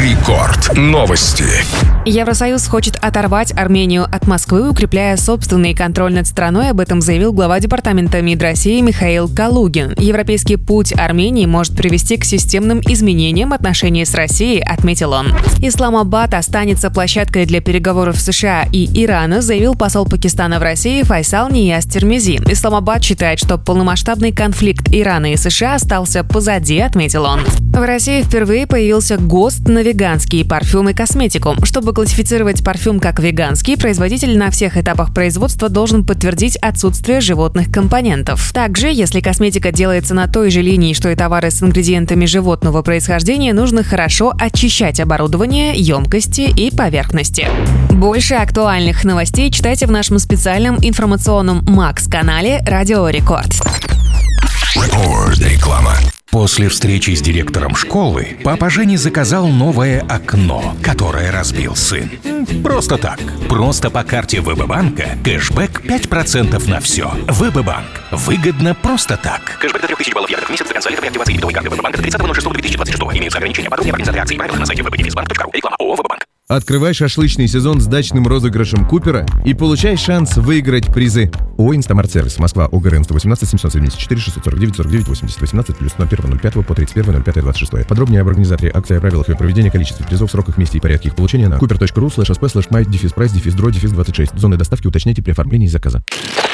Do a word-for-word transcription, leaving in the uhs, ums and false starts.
Рекорд. Новости. Евросоюз хочет оторвать Армению от Москвы, укрепляя собственный контроль над страной. Об этом заявил глава департамента МИД России Михаил Калугин. Европейский путь Армении может привести к системным изменениям отношений с Россией, отметил он. Исламабад останется площадкой для переговоров США и Ирана, заявил посол Пакистана в России Файсал Нияз Тирмизи. Исламабад считает, что полномасштабный конфликт Ирана и США остался позади, отметил он. В России впервые появился ГОСТ на веганские парфюмы и косметику. Чтобы классифицировать парфюм как веганский, производитель на всех этапах производства должен подтвердить отсутствие животных компонентов. Также, если косметика делается на той же линии, что и товары с ингредиентами животного происхождения, нужно хорошо очищать оборудование, емкости и поверхности. Больше актуальных новостей читайте в нашем специальном информационном Макс-канале «Радио Рекорд». Рекорд. Реклама. После встречи с директором школы папа Женя заказал новое окно, которое разбил сын. Просто так. Просто по карте ВБ-банка кэшбэк пять процентов на все. ВБ-банк. Выгодно просто так. Кэшбэк до трех тысяч баллов евро в месяц до конца лета при активации дебетовой карты ВБ-банка до тридцатого ноль шестого две тысячи двадцать шестого. Имеются ограничения. Подробнее об организации акции и правилах на сайте вэ бэ банк точка ру. Реклама ООО «ВБ-банк». Открывай шашлычный сезон с дачным розыгрышем Купера и получай шанс выиграть призы. ООО «Инстамарт-сервис», Москва, ОГРН сто восемнадцать семьсот семьдесят четыре шестьсот сорок девять сорок девять восемьдесят восемнадцать плюс ноль первого ноль пятого по тридцать первое ноль пятое двадцать шестое. Подробнее об организаторе акции, о правилах ее проведения, количестве призов, сроках, месте и порядке их получения на купер точка ру слэш эс пэ слэш май дефис прайс дефис дро дефис двадцать шесть. Зоны доставки уточняйте при оформлении заказа.